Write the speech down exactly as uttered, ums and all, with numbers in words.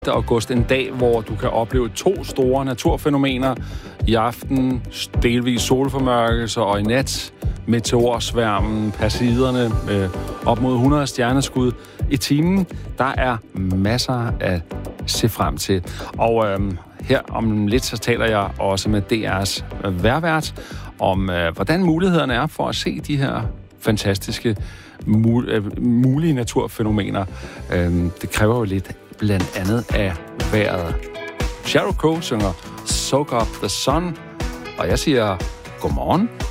august, en dag, hvor du kan opleve to store naturfænomener. I aften delvis solformørkelse, og i nat meteorsværmen, perseiderne, øh, op mod hundrede stjerneskud i timen. Der er masser at se frem til. Og øh, her om lidt, så taler jeg også med D R's vejrvært om, øh, hvordan mulighederne er for at se de her fantastiske mul- øh, mulige naturfænomener. Øh, det kræver jo lidt blandt andet af vejret. Sheryl Crow synger Soak Up the Sun, og jeg siger godmorgen.